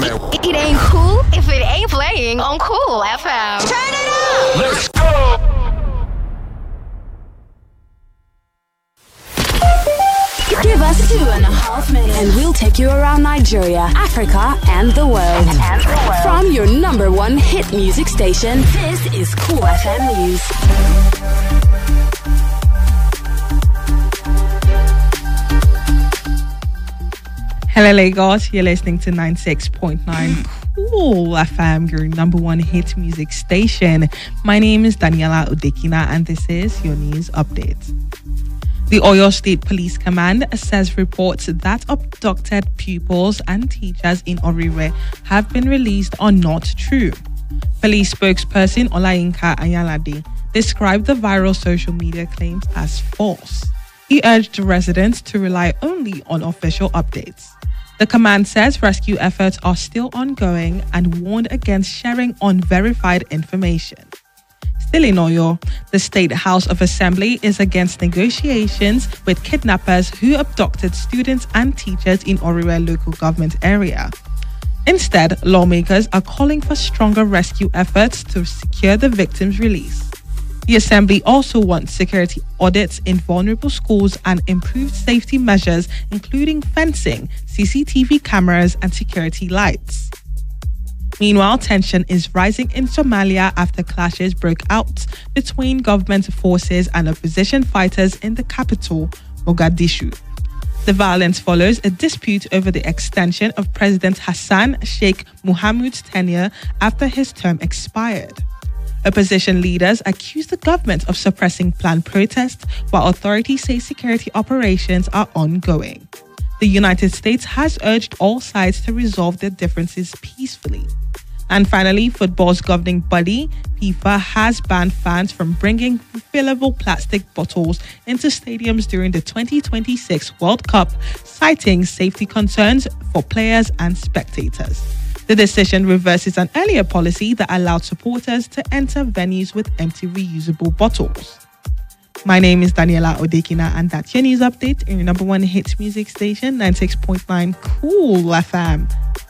It ain't cool if it ain't playing on Cool FM. Turn it up! Let's go! Give us 2.5 minutes and we'll take you around Nigeria, Africa, and the world. From your number one hit music station, this is Cool FM News. Hello Lagos, you're listening to 96.9 Cool FM, your number one hit music station. My name is Daniela Odekina and this is your news update. The Oyo State Police Command says reports that abducted pupils and teachers in Orire have been released are not true. Police spokesperson Olayinka Ayalade described the viral social media claims as false. He urged residents to rely only on official updates. The command says rescue efforts are still ongoing and warned against sharing unverified information. Still in Oyo, the State House of Assembly is against negotiations with kidnappers who abducted students and teachers in Orire local government area. Instead, lawmakers are calling for stronger rescue efforts to secure the victims' release. The Assembly also wants security audits in vulnerable schools and improved safety measures, including fencing, CCTV cameras, and security lights. Meanwhile, tension is rising in Somalia after clashes broke out between government forces and opposition fighters in the capital, Mogadishu. The violence follows a dispute over the extension of President Hassan Sheikh Mohamud's tenure after his term expired. Opposition leaders accuse the government of suppressing planned protests, while authorities say security operations are ongoing. The United States has urged all sides to resolve their differences peacefully. And finally, football's governing body, FIFA, has banned fans from bringing refillable plastic bottles into stadiums during the 2026 World Cup, citing safety concerns for players and spectators. The decision reverses an earlier policy that allowed supporters to enter venues with empty reusable bottles. My name is Daniela Odekina and that's your news update in your number one hit music station, 96.9 Cool FM.